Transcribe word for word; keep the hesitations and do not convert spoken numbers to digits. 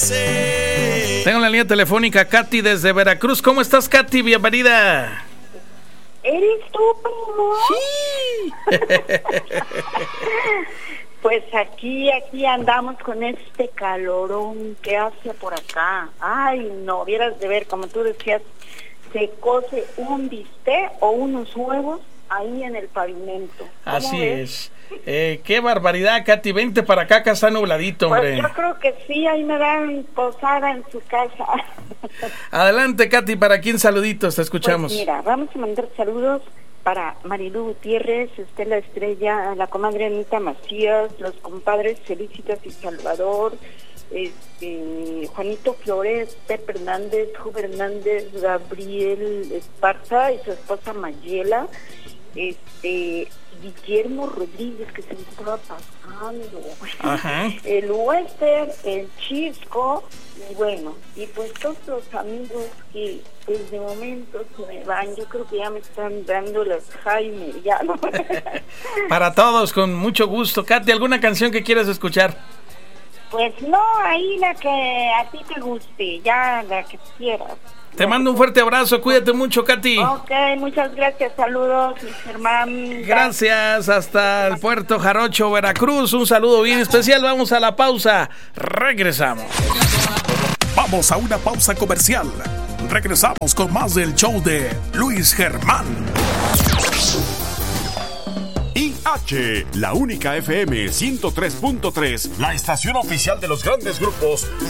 sé. Tengo la línea telefónica Katy desde Veracruz. ¿Cómo estás, Katy? Bienvenida. ¿Eres tú, primo? Sí. Pues aquí, aquí andamos con este calorón que hace por acá. Ay, no, vieras de ver, como tú decías, se cose un bistec o unos huevos ahí en el pavimento. Así ves? es. Eh, qué barbaridad, Katy. Vente para acá, acá está nubladito, hombre. Pues yo creo que sí, ahí me dan posada en su casa. Adelante, Katy, ¿para quién saluditos? Te escuchamos. Pues mira, vamos a mandar saludos para Marilu Gutiérrez, Estela Estrella, la comadre Anita Macías, los compadres Felicitas y Salvador, este, Juanito Flores, Pepe Hernández, Juve Hernández, Gabriel Esparza y su esposa Mayela, este, Guillermo Rodríguez, que se me estaba pasando, Ajá. el Wester, el Chisco, y bueno, y pues todos los amigos que pues de momento se me van, yo creo que ya me están dando las Jaime, ya no. Para todos, con mucho gusto. Katy, ¿alguna canción que quieras escuchar? Pues no, ahí la que a ti te guste, ya la que quieras. Te mando un fuerte abrazo, cuídate mucho, Katy. Ok, muchas gracias, saludos, mi Germán. Gracias, hasta el Puerto Jarocho, Veracruz. Un saludo bien especial. Vamos a la pausa. Regresamos. Vamos a una pausa comercial. Regresamos con más del show de Luis Germán. I H, la única F M ciento tres punto tres, la estación oficial de los grandes grupos